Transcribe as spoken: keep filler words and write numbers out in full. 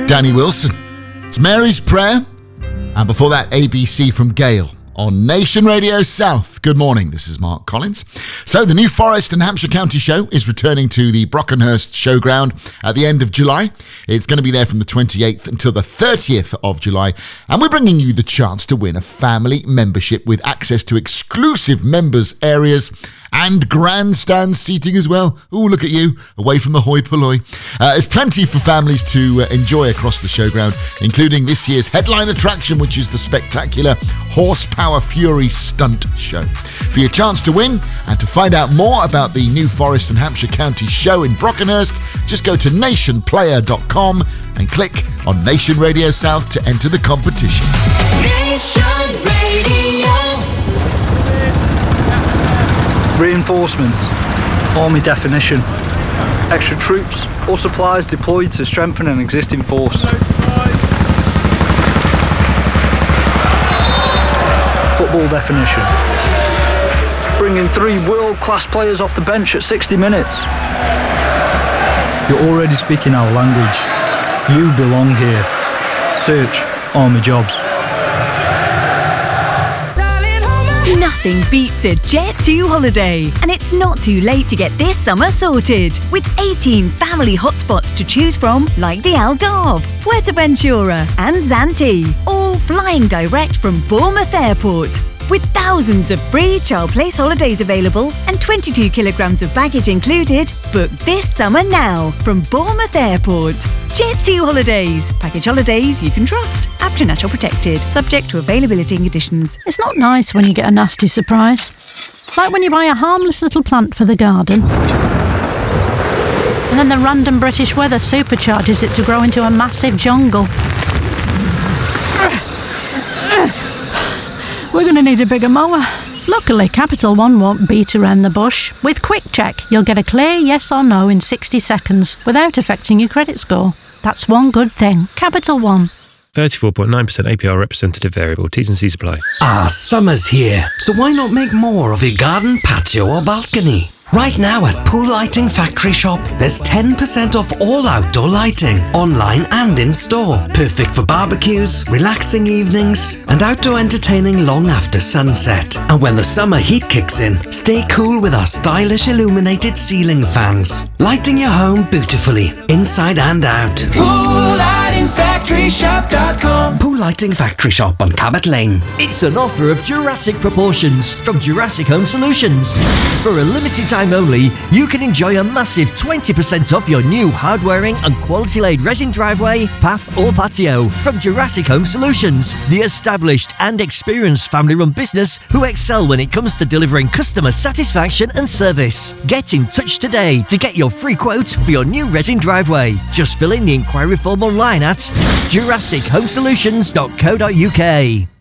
Danny Wilson. It's Mary's Prayer. And before that, A B C from Gale on Nation Radio South. Good morning, this is Mark Collins. So the New Forest and Hampshire County Show is returning to the Brockenhurst Showground at the end of July. It's going to be there from the twenty-eighth until the thirtieth of July. And we're bringing you the chance to win a family membership with access to exclusive members areas and grandstand seating as well. Oh, look at you, away from the hoi polloi. Uh, there's plenty for families to uh, enjoy across the showground, including this year's headline attraction, which is the spectacular Horsepower Fury Stunt Show. For your chance to win and to find out more about the New Forest and Hampshire County Show in Brockenhurst, just go to nation player dot com and click on Nation Radio South to enter the competition. Nation Radio. Reinforcements, Army definition, extra troops or supplies deployed to strengthen an existing force. Football definition, bringing three world-class players off the bench at sixty minutes. You're already speaking our language. You belong here. Search Army Jobs. Nothing beats a Jet two holiday, and it's not too late to get this summer sorted. With eighteen family hotspots to choose from, like the Algarve, Fuerteventura and Zante, all flying direct from Bournemouth Airport. With thousands of free child place holidays available and twenty-two kilograms of baggage included, book this summer now from Bournemouth Airport. Jet two Holidays. Package holidays you can trust. APTRA protected. Subject to availability and conditions. It's not nice when you get a nasty surprise. Like when you buy a harmless little plant for the garden. And then the random British weather supercharges it to grow into a massive jungle. We're going to need a bigger mower. Luckily, Capital One won't beat around the bush. With Quick Check, you'll get a clear yes or no in sixty seconds without affecting your credit score. That's one good thing. Capital One. thirty-four point nine percent A P R representative variable. T's and C's apply. Ah, summer's here. So why not make more of your garden, patio or balcony? Right now at Pool Lighting Factory Shop, there's ten percent off all outdoor lighting, online and in store. Perfect for barbecues, relaxing evenings, and outdoor entertaining long after sunset. And when the summer heat kicks in, stay cool with our stylish illuminated ceiling fans, lighting your home beautifully, inside and out. pool lighting factory shop dot com. Pool Lighting Factory Shop on Cabot Lane. It's an offer of Jurassic proportions from Jurassic Home Solutions. For a limited time only, you can enjoy a massive twenty percent off your new hard-wearing and quality-laid resin driveway, path or patio from Jurassic Home Solutions, the established and experienced family-run business who excel when it comes to delivering customer satisfaction and service. Get in touch today to get your free quote for your new resin driveway. Just fill in the inquiry form online at jurassic home solutions dot co dot uk.